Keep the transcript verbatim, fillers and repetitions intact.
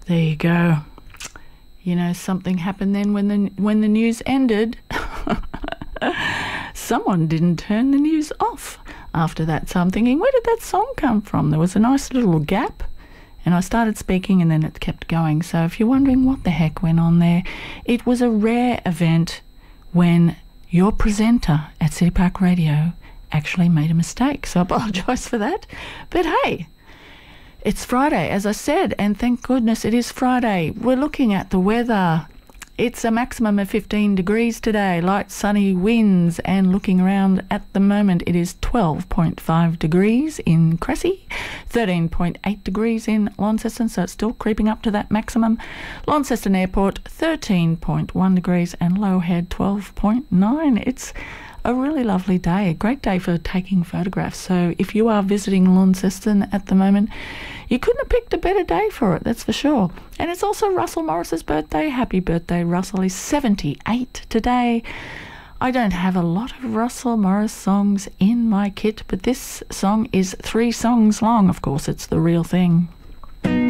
There you go. You know, something happened then when the when the news ended. Someone didn't turn the news off after that. So I'm thinking, where did that song come from? There was a nice little gap, and I started speaking and then it kept going. So if you're wondering what the heck went on there, it was a rare event when your presenter at City Park Radio actually made a mistake. So I apologise for that. But hey, it's Friday, as I said, and thank goodness it is Friday. We're looking at the weather. It's a maximum of fifteen degrees today, light sunny winds, and looking around at the moment it is twelve point five degrees in Cressy, thirteen point eight degrees in Launceston, so it's still creeping up to that maximum. Launceston Airport, thirteen point one degrees, and Low Head, twelve point nine. It's a really lovely day, a great day for taking photographs. So if you are visiting Launceston at the moment, you couldn't have picked a better day for it, that's for sure. And it's also Russell Morris's birthday. Happy birthday, Russell. He's seventy-eight today. I don't have a lot of Russell Morris songs in my kit, but this song is three songs long. Of course, it's the real thing.